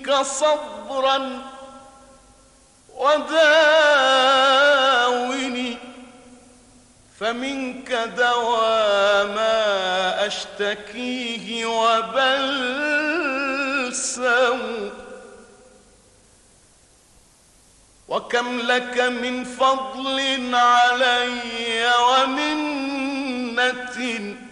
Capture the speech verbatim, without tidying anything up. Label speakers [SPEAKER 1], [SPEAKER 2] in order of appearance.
[SPEAKER 1] صبرا وداوني، فمنك دوا ما أشتكيه وبلسم. وكم لك من فضل علي ومنة